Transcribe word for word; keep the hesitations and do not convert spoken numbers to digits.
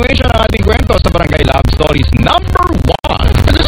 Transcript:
combination ng ating kwento sa Barangay Love Stories number one.